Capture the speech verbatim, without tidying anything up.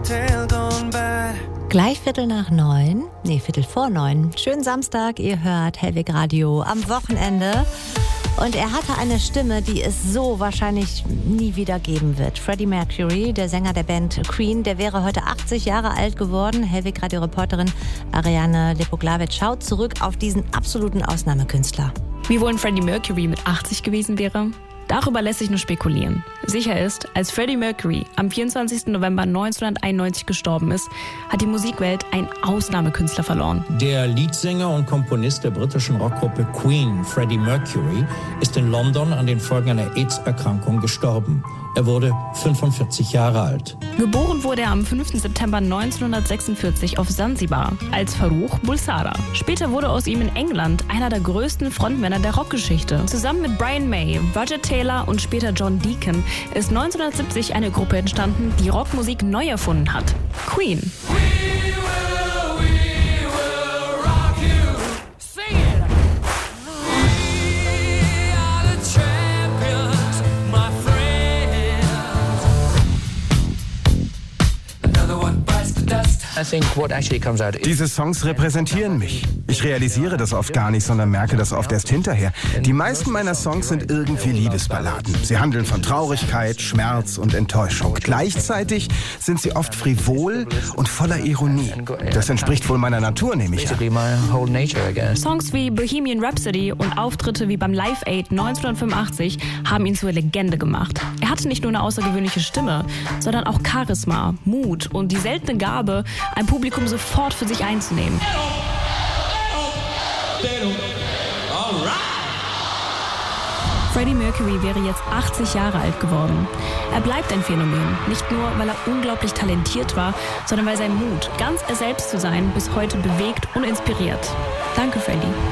tail gone bad. Gleich Viertel nach neun, nee, Viertel vor neun. Schönen Samstag, ihr hört Hellweg Radio am Wochenende. Und er hatte eine Stimme, die es so wahrscheinlich nie wieder geben wird. Freddie Mercury, der Sänger der Band Queen, der wäre heute achtzig Jahre alt geworden. Hellweg Radio-Reporterin Ariane Lepoglavic schaut zurück auf diesen absoluten Ausnahmekünstler. Wie wohl Freddie Mercury mit achtzig gewesen wäre? Darüber lässt sich nur spekulieren. Sicher ist, als Freddie Mercury am vierundzwanzigsten November neunzehnhunderteinundneunzig gestorben ist, hat die Musikwelt einen Ausnahmekünstler verloren. Der Leadsänger und Komponist der britischen Rockgruppe Queen, Freddie Mercury, ist in London an den Folgen einer AIDS-Erkrankung gestorben. Er wurde fünfundvierzig Jahre alt. Geboren wurde er am fünften September neunzehnhundertsechsundvierzig auf Sansibar als Farrokh Bulsara. Später wurde aus ihm in England einer der größten Frontmänner der Rockgeschichte. Zusammen mit Brian May, Roger Taylor und später John Deacon ist neunzehnhundertsiebzig eine Gruppe entstanden, die Rockmusik neu erfunden hat. Queen. Diese Songs repräsentieren mich. Ich realisiere das oft gar nicht, sondern merke das oft erst hinterher. Die meisten meiner Songs sind irgendwie Liebesballaden. Sie handeln von Traurigkeit, Schmerz und Enttäuschung. Gleichzeitig sind sie oft frivol und voller Ironie. Das entspricht wohl meiner Natur, nehme ich an. Songs wie Bohemian Rhapsody und Auftritte wie beim Live Aid neunzehnhundertfünfundachtzig haben ihn zur Legende gemacht. Er hatte nicht nur eine außergewöhnliche Stimme, sondern auch Charisma, Mut und die seltene Gabe, ein Publikum sofort für sich einzunehmen. Freddie Mercury wäre jetzt achtzig Jahre alt geworden. Er bleibt ein Phänomen, nicht nur, weil er unglaublich talentiert war, sondern weil sein Mut, ganz er selbst zu sein, bis heute bewegt und inspiriert. Danke, Freddie.